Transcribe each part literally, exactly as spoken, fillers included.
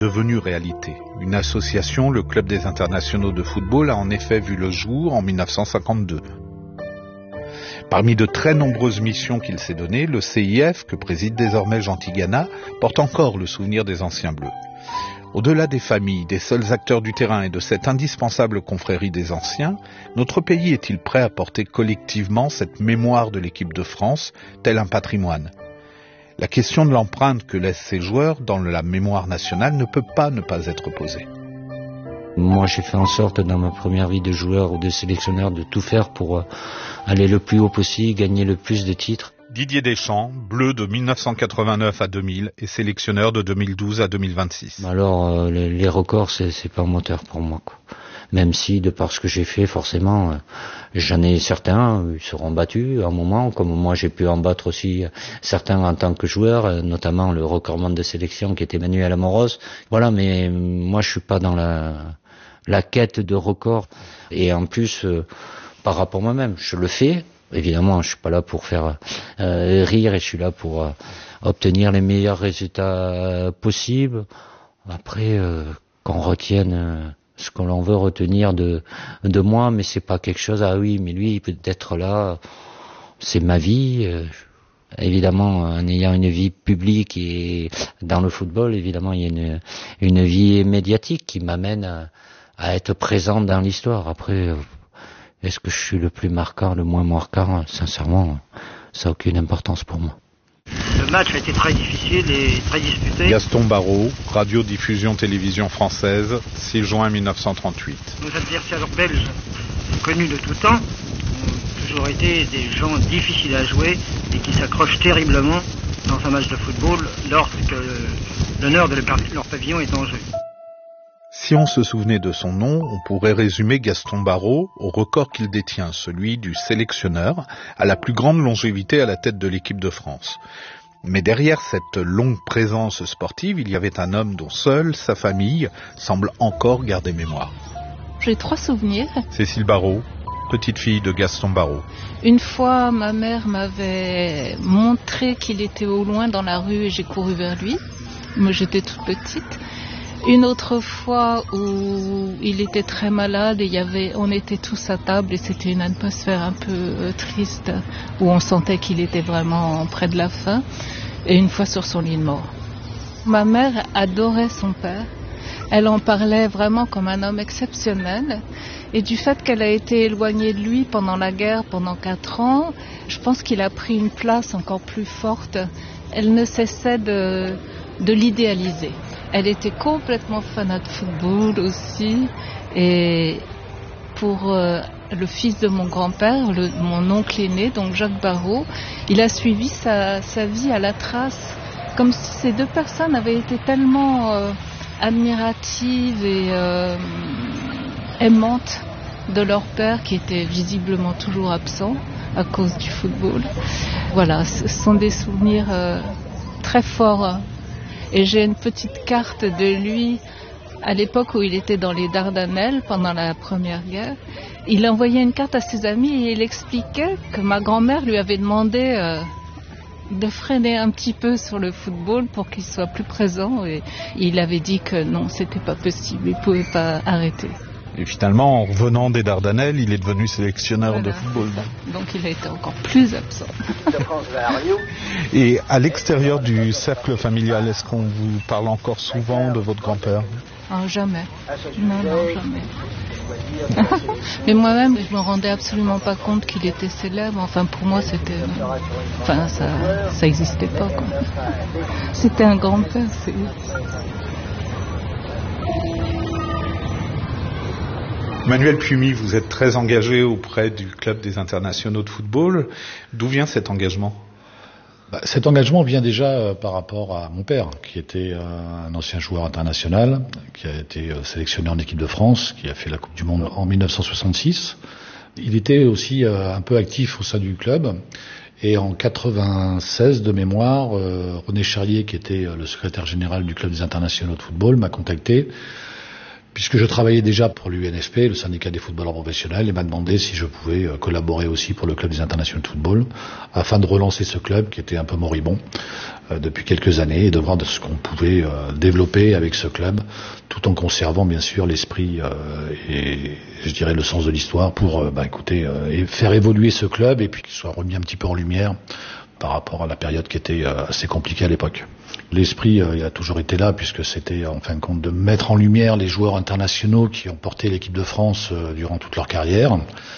Devenue réalité. Une association, le Club des internationaux de football, a en effet vu le jour en mille neuf cent cinquante-deux. Parmi de très nombreuses missions qu'il s'est données, le C I F, que préside désormais Jean Tigana, porte encore le souvenir des anciens Bleus. Au-delà des familles, des seuls acteurs du terrain et de cette indispensable confrérie des anciens, notre pays est-il prêt à porter collectivement cette mémoire de l'équipe de France, tel un patrimoine ? La question de l'empreinte que laissent ces joueurs dans la mémoire nationale ne peut pas ne pas être posée. Moi, j'ai fait en sorte, dans ma première vie de joueur ou de sélectionneur, de tout faire pour euh, aller le plus haut possible, gagner le plus de titres. Didier Deschamps, bleu de mille neuf cent quatre-vingt-neuf à deux mille et sélectionneur de deux mille douze à deux mille vingt-six. Alors, euh, les, les records, c'est, c'est pas un moteur pour moi, quoi. Même si, de par ce que j'ai fait, forcément, euh, j'en ai certains, ils seront battus à un moment, comme moi j'ai pu en battre aussi certains en tant que joueur, euh, notamment le recordman de sélection qui était Manuel Amoros. Voilà, mais euh, moi je suis pas dans la, la quête de records. Et en plus, euh, par rapport à moi-même, je le fais. Évidemment, je suis pas là pour faire euh, rire et je suis là pour euh, obtenir les meilleurs résultats possibles. Après, euh, qu'on retienne... Euh, ce que l'on veut retenir de de moi, mais c'est pas quelque chose, ah oui, mais lui, il peut être là, c'est ma vie. Euh, évidemment, en ayant une vie publique et dans le football, évidemment, il y a une, une vie médiatique qui m'amène à, à être présent dans l'histoire. Après, euh, est-ce que je suis le plus marquant, le moins marquant ? Sincèrement, ça n'a aucune importance pour moi. Le match a été très difficile et très disputé. Gaston Barreau, Radio-Diffusion Télévision Française, six juin mille neuf cent trente-huit. Nos adversaires belges, connus de tout temps, ont toujours été des gens difficiles à jouer et qui s'accrochent terriblement dans un match de football lorsque l'honneur de leur pavillon est en jeu. Si on se souvenait de son nom, on pourrait résumer Gaston Barreau au record qu'il détient, celui du sélectionneur à la plus grande longévité à la tête de l'équipe de France. Mais derrière cette longue présence sportive, il y avait un homme dont seule sa famille semble encore garder mémoire. J'ai trois souvenirs. Cécile Barreau, petite fille de Gaston Barreau. Une fois, ma mère m'avait montré qu'il était au loin dans la rue et j'ai couru vers lui. Moi, j'étais toute petite. Une autre fois où il était très malade et il y avait, on était tous à table et c'était une atmosphère un peu euh, triste où on sentait qu'il était vraiment près de la fin. Et une fois sur son lit de mort. Ma mère adorait son père. Elle en parlait vraiment comme un homme exceptionnel. Et du fait qu'elle a été éloignée de lui pendant la guerre, pendant quatre ans, je pense qu'il a pris une place encore plus forte. Elle ne cessait de, de l'idéaliser. Elle était complètement fanat de football aussi. Et pour euh, le fils de mon grand-père, le, mon oncle aîné, donc Jacques Barreau, il a suivi sa, sa vie à la trace. Comme si ces deux personnes avaient été tellement euh, admiratives et euh, aimantes de leur père, qui était visiblement toujours absent à cause du football. Voilà, ce sont des souvenirs euh, très forts. Et j'ai une petite carte de lui à l'époque où il était dans les Dardanelles pendant la Première Guerre. Il envoyait une carte à ses amis et il expliquait que ma grand-mère lui avait demandé euh, de freiner un petit peu sur le football pour qu'il soit plus présent. Et il avait dit que non, c'était pas possible, il pouvait pas arrêter. Et finalement, en revenant des Dardanelles, il est devenu sélectionneur voilà. de football. Donc. donc il a été encore plus absent. Et à l'extérieur du cercle familial, est-ce qu'on vous parle encore souvent de votre grand-père ? Oh, jamais. Non, non, jamais. Mais moi-même, je me rendais absolument pas compte qu'il était célèbre. Enfin, pour moi, c'était... Enfin, ça ça existait pas, quoi. C'était un grand-père, c'est... Manuel Pumy, vous êtes très engagé auprès du Club des internationaux de football. D'où vient cet engagement ? Bah, cet engagement vient déjà euh, par rapport à mon père, qui était euh, un ancien joueur international, qui a été euh, sélectionné en équipe de France, qui a fait la Coupe du Monde en dix-neuf cent soixante-six. Il était aussi euh, un peu actif au sein du club. Et en quatre-vingt-seize, de mémoire, euh, René Charlier, qui était euh, le secrétaire général du Club des internationaux de football, m'a contacté puisque je travaillais déjà pour l'U N F P, le syndicat des footballeurs professionnels, et m'a demandé si je pouvais collaborer aussi pour le club des internationaux de football, afin de relancer ce club qui était un peu moribond euh, depuis quelques années, et de voir de ce qu'on pouvait euh, développer avec ce club, tout en conservant bien sûr l'esprit euh, et je dirais le sens de l'histoire pour euh, bah, écoutez, euh, et faire évoluer ce club et puis qu'il soit remis un petit peu en lumière par rapport à la période qui était euh, assez compliquée à l'époque. L'esprit euh, il a toujours été là, puisque c'était en fin de compte de mettre en lumière les joueurs internationaux qui ont porté l'équipe de France euh, durant toute leur carrière,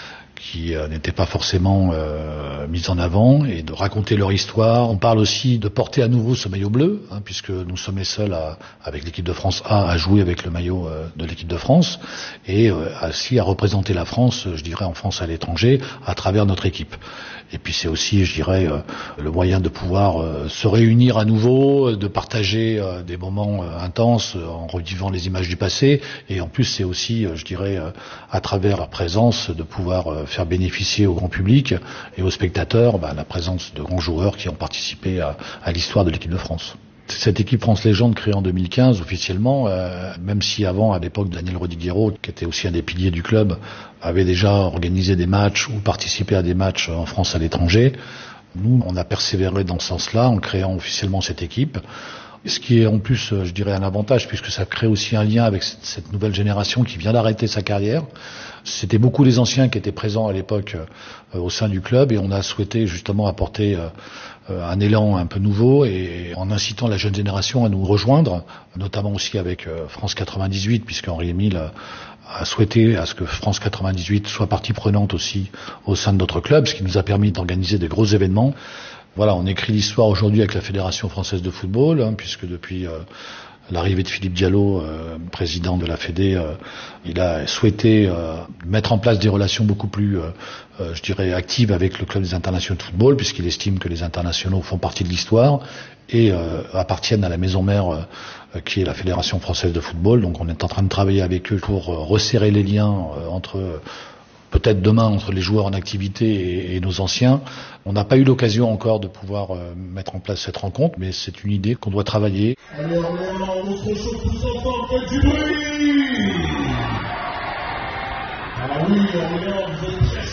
qui euh, n'étaient pas forcément euh, mis en avant, et de raconter leur histoire. On parle aussi de porter à nouveau ce maillot bleu, hein, puisque nous sommes les seuls à, avec l'équipe de France A à jouer avec le maillot euh, de l'équipe de France, et euh, aussi à représenter la France, je dirais en France à l'étranger, à travers notre équipe. Et puis c'est aussi, je dirais, euh, le moyen de pouvoir euh, se réunir à nouveau, de partager euh, des moments euh, intenses euh, en revivant les images du passé. Et en plus, c'est aussi, euh, je dirais, euh, à travers leur présence, de pouvoir euh, faire bénéficier au grand public et aux spectateurs bah, la présence de grands joueurs qui ont participé à, à l'histoire de l'équipe de France. Cette équipe France Légende créée en deux mille quinze officiellement, euh, même si avant, à l'époque, Daniel Rodiguero, qui était aussi un des piliers du club, avait déjà organisé des matchs ou participé à des matchs en France à l'étranger, nous, on a persévéré dans ce sens-là en créant officiellement cette équipe. Ce qui est en plus, je dirais, un avantage, puisque ça crée aussi un lien avec cette nouvelle génération qui vient d'arrêter sa carrière. C'était beaucoup les anciens qui étaient présents à l'époque euh, au sein du club, et on a souhaité justement apporter euh, un élan un peu nouveau, et en incitant la jeune génération à nous rejoindre, notamment aussi avec euh, France quatre-vingt-dix-huit, puisque Henri Émile a, a souhaité à ce que France quatre-vingt-dix-huit soit partie prenante aussi au sein de notre club, ce qui nous a permis d'organiser des gros événements. Voilà, on écrit l'histoire aujourd'hui avec la Fédération française de football, hein, puisque depuis euh, l'arrivée de Philippe Diallo, euh, président de la Fédé, euh, il a souhaité euh, mettre en place des relations beaucoup plus, euh, euh, je dirais, actives avec le club des internationaux de football, puisqu'il estime que les internationaux font partie de l'histoire et euh, appartiennent à la maison mère euh, qui est la Fédération française de football. Donc on est en train de travailler avec eux pour euh, resserrer les liens euh, entre... Euh, peut-être demain entre les joueurs en activité et, et nos anciens. On n'a pas eu l'occasion encore de pouvoir euh, mettre en place cette rencontre, mais c'est une idée qu'on doit travailler. Alors, on se chauffe tous ensemble, faites du bruit. Ah oui, on est là, vous êtes pressés.